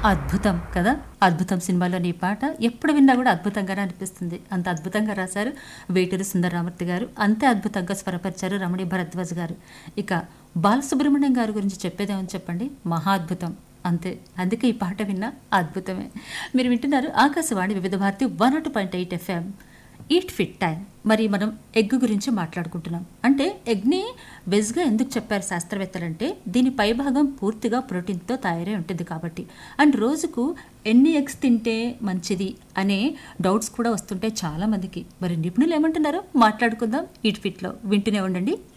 అద్భుతం కదా! 'అద్భుతం' సినిమాలోని ఈ పాట ఎప్పుడు విన్నా కూడా అద్భుతంగానే అనిపిస్తుంది. అంత అద్భుతంగా రాశారు వేటూరి సుందరరామూర్తి గారు. అంతే అద్భుతంగా స్వరపరిచారు రమణి భరద్వాజ్ గారు. ఇక బాలసుబ్రహ్మణ్యం గారి గురించి చెప్పేదేమని చెప్పండి, మహా అద్భుతం. అంతే. అందుకే ఈ పాట విన్నా అద్భుతమే. మీరు వింటున్నారు ఆకాశవాణి వివిధ Bharati 102.8 FM. Eat fit time. మరి మనం ఎగ్ గురించి మాట్లాడుకుంటున్నాం. అంటే ఎగ్ని వెజ్గా ఎందుకు చెప్పారు శాస్త్రవేత్తలంటే దీని పైభాగం పూర్తిగా ప్రోటీన్తో తయారై ఉంటుంది కాబట్టి. అండ్ రోజుకు ఎన్ని ఎగ్స్ తింటే మంచిది అనే డౌట్స్ కూడా వస్తుంటాయి చాలామందికి. మరి నిపుణులు ఏమంటున్నారో మాట్లాడుకుందాం ఈట్ ఫిట్లో. వింటూనే ఉండండి